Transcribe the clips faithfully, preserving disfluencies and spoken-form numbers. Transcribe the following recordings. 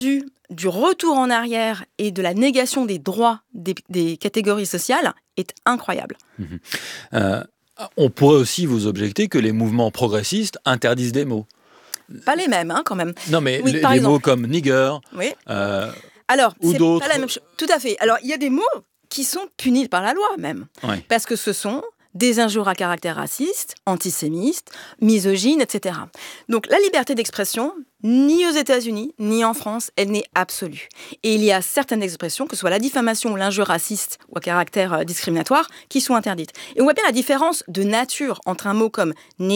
du, du retour en arrière et de la négation des droits des, des catégories sociales est incroyable. Mmh. Euh, on pourrait aussi vous objecter que les mouvements progressistes interdisent des mots. Pas les mêmes, hein, quand même. Non, mais oui, les, par des exemple. mots comme nigger oui. euh, Alors, ou c'est d'autres. pas la même chose. Tout à fait. Alors, il y a des mots qui sont punis par la loi, même. Oui. Parce que ce sont des injures à caractère raciste, antisémite, misogyne, et cetera. Donc, la liberté d'expression, ni aux États-Unis, ni en France, elle n'est absolue. Et il y a certaines expressions, que ce soit la diffamation ou l'injure raciste ou à caractère euh, discriminatoire, qui sont interdites. Et on voit bien la différence de nature entre un mot comme « nigger »,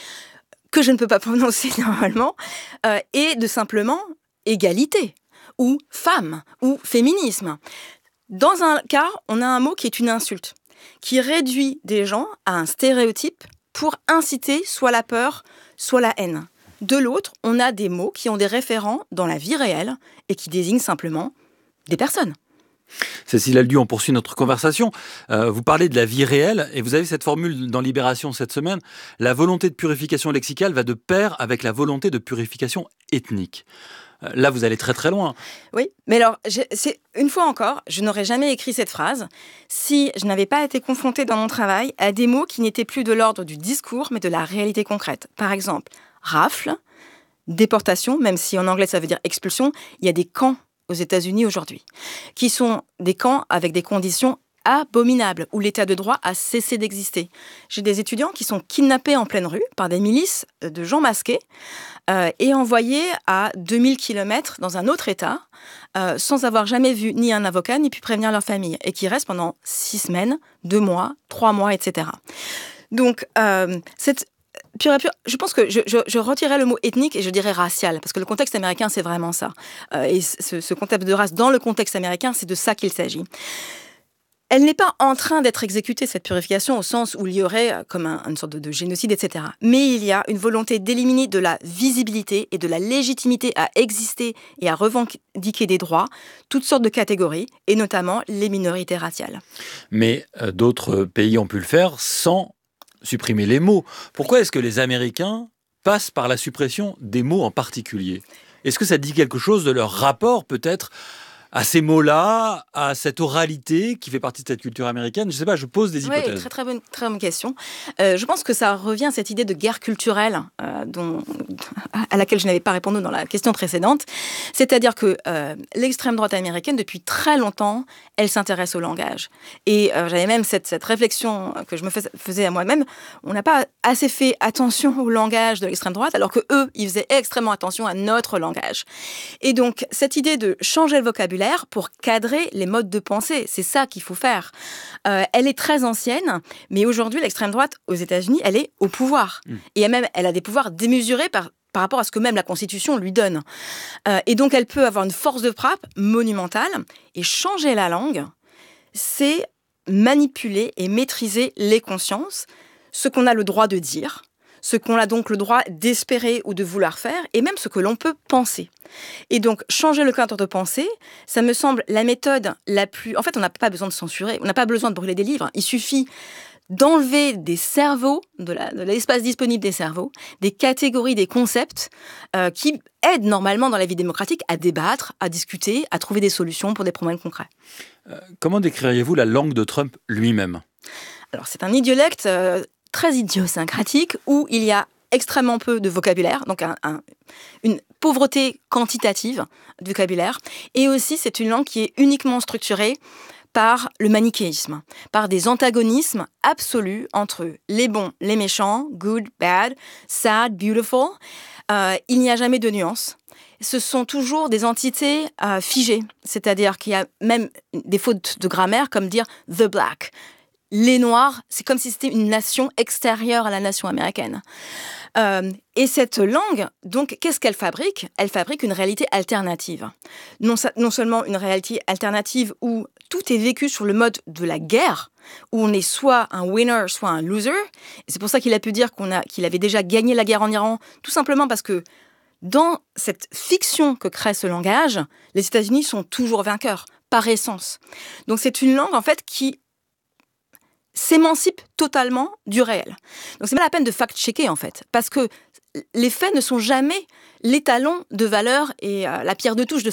que je ne peux pas prononcer normalement, euh, et de simplement « égalité » ou « femme » ou « féminisme ». Dans un cas, on a un mot qui est une insulte, qui réduit des gens à un stéréotype pour inciter soit la peur, soit la haine. De l'autre, on a des mots qui ont des référents dans la vie réelle et qui désignent simplement des personnes. Cécile Aldu, on poursuit notre conversation. Euh, vous parlez de la vie réelle et vous avez cette formule dans Libération cette semaine. La volonté de purification lexicale va de pair avec la volonté de purification ethnique. Euh, là, vous allez très très loin. Oui, mais alors, c'est, une fois encore, je n'aurais jamais écrit cette phrase si je n'avais pas été confrontée dans mon travail à des mots qui n'étaient plus de l'ordre du discours, mais de la réalité concrète. Par exemple, rafle, déportation, même si en anglais ça veut dire expulsion, il y a des camps aux États-Unis aujourd'hui, qui sont des camps avec des conditions abominables, où l'état de droit a cessé d'exister. J'ai des étudiants qui sont kidnappés en pleine rue par des milices de gens masqués euh, et envoyés à deux mille kilomètres dans un autre état, euh, sans avoir jamais vu ni un avocat, ni pu prévenir leur famille, et qui restent pendant six semaines, deux mois, trois mois, et cetera. Donc, euh, cette Pure et pure, je pense que je, je, je retirerais le mot ethnique et je dirais racial, parce que le contexte américain, c'est vraiment ça. Euh, et ce, ce concept de race, dans le contexte américain, c'est de ça qu'il s'agit. Elle n'est pas en train d'être exécutée, cette purification, au sens où il y aurait comme un, une sorte de, de génocide, et cetera. Mais il y a une volonté d'éliminer de la visibilité et de la légitimité à exister et à revendiquer des droits, toutes sortes de catégories, et notamment les minorités raciales. Mais euh, d'autres pays ont pu le faire sans supprimer les mots. Pourquoi est-ce que les Américains passent par la suppression des mots en particulier ? Est-ce que ça dit quelque chose de leur rapport peut-être à ces mots-là, à cette oralité qui fait partie de cette culture américaine? Je ne sais pas, je pose des hypothèses. Oui, très très bonne, très bonne question. Euh, je pense que ça revient à cette idée de guerre culturelle euh, dont, à laquelle je n'avais pas répondu dans la question précédente. C'est-à-dire que euh, l'extrême droite américaine, depuis très longtemps, elle s'intéresse au langage. Et euh, j'avais même cette, cette réflexion que je me fais, faisais à moi-même. On n'a pas assez fait attention au langage de l'extrême droite, alors que eux, ils faisaient extrêmement attention à notre langage. Et donc, cette idée de changer le vocabulaire pour cadrer les modes de pensée. C'est ça qu'il faut faire. Euh, elle est très ancienne, mais aujourd'hui, l'extrême droite aux États-Unis, elle est au pouvoir. Mmh. Et elle, même, elle a des pouvoirs démesurés par, par rapport à ce que même la Constitution lui donne. Euh, et donc, elle peut avoir une force de frappe monumentale. Et changer la langue, c'est manipuler et maîtriser les consciences, ce qu'on a le droit de dire, ce qu'on a donc le droit d'espérer ou de vouloir faire, et même ce que l'on peut penser. Et donc, changer le cadre de pensée, ça me semble la méthode la plus... En fait, on n'a pas besoin de censurer, on n'a pas besoin de brûler des livres. Il suffit d'enlever des cerveaux, de, la, de l'espace disponible des cerveaux, des catégories, des concepts euh, qui aident normalement dans la vie démocratique à débattre, à discuter, à trouver des solutions pour des problèmes concrets. Euh, comment décririez-vous la langue de Trump lui-même ? Alors, c'est un idiolecte... Euh, très idiosyncratique, où il y a extrêmement peu de vocabulaire, donc un, un, une pauvreté quantitative de vocabulaire, et aussi c'est une langue qui est uniquement structurée par le manichéisme, par des antagonismes absolus entre les bons, les méchants, good, bad, sad, beautiful. Euh, il n'y a jamais de nuances. Ce sont toujours des entités euh, figées, c'est-à-dire qu'il y a même des fautes de grammaire, comme dire « the black ». Les Noirs, c'est comme si c'était une nation extérieure à la nation américaine. Euh, et cette langue, donc, qu'est-ce qu'elle fabrique ? Elle fabrique une réalité alternative. Non, non seulement une réalité alternative où tout est vécu sur le mode de la guerre, où on est soit un winner, soit un loser. Et c'est pour ça qu'il a pu dire qu'on a, qu'il avait déjà gagné la guerre en Iran, tout simplement parce que dans cette fiction que crée ce langage, les États-Unis sont toujours vainqueurs, par essence. Donc c'est une langue, en fait, qui s'émancipe totalement du réel. Donc c'est pas la peine de fact-checker en fait, parce que les faits ne sont jamais l'étalon de valeur et euh, la pierre de touche de,